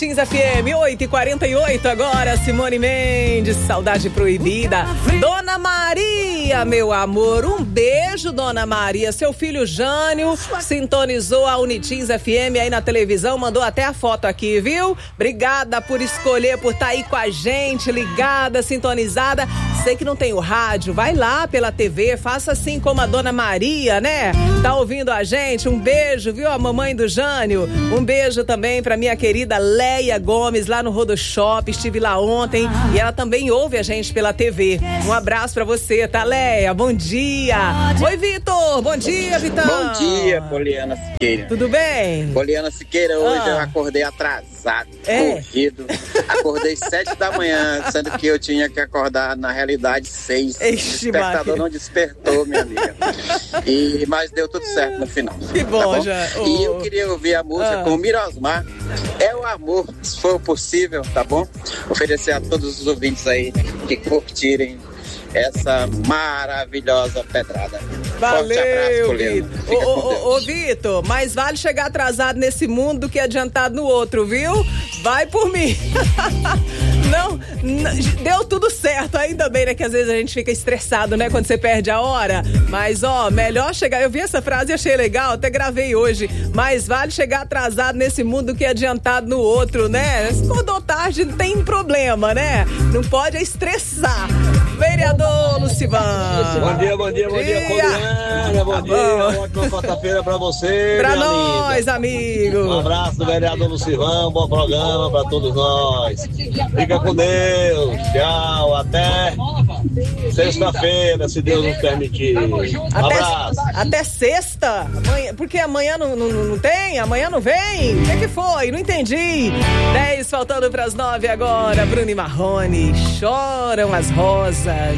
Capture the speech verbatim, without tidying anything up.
Unitins F M, oito e quarenta e oito agora, Simone Mendes, Saudade Proibida. Dona Maria, meu amor, um beijo, Dona Maria. Seu filho Jânio sintonizou a Unitins F M aí na televisão, mandou até a foto aqui, viu? Obrigada por escolher, por estar aí com a gente, ligada, sintonizada. Sei que não tem o rádio, vai lá pela T V, faça assim como a Dona Maria, né? Tá ouvindo a gente? Um beijo, viu? A mamãe do Jânio. Um beijo também pra minha querida Leia Gomes, lá no Rodoshop. Estive lá ontem e ela também ouve a gente pela T V. Um abraço pra você, tá, Leia? Bom dia. Oi, Vitor. Bom dia, Vitão. Bom dia, Poliana Siqueira. Tudo bem? Poliana Siqueira, hoje Ah. eu acordei atrasado, É. corrido. Acordei sete da manhã, sendo que eu tinha que acordar, na realidade, seis. Ixi, o despertador Maria. não despertou, minha amiga. E, mas deu tudo certo no final. Que bom, tá bom? já. E Oh. eu queria ouvir a música Ah. com o Mirosmar. É o amor, se for possível, tá bom? Oferecer a todos os ouvintes aí que curtirem essa maravilhosa pedrada. Forte abraço, Valeu, Poliana. Vitor. Fica com Ô, ô, Deus. ô, ô, Vitor, mais vale chegar atrasado nesse mundo do que adiantado no outro, viu? Vai por mim. Não, n- deu tudo certo, ainda bem, né, que às vezes a gente fica estressado, né, quando você perde a hora, mas ó, melhor chegar, eu vi essa frase e achei legal, até gravei hoje, mais vale chegar atrasado nesse mundo do que adiantado no outro, né? Se acordou tarde, não tem problema, né? Não pode é estressar. Vereador Lucivan. Bom dia, bom dia, bom dia, Poliana. Bom Tá dia, bom. ótima quarta-feira pra você. Pra minha nós, linda. amigo. Um abraço do vereador Lucivão, bom programa pra todos nós. Fica com Deus, tchau, até sexta-feira, se Deus nos permitir. Um abraço. Até, até sexta? Amanhã, porque amanhã não, não, não tem? Amanhã não vem? O que, que foi? Não entendi. Dez faltando pras nove agora. Bruno e Marrone, choram as rosas.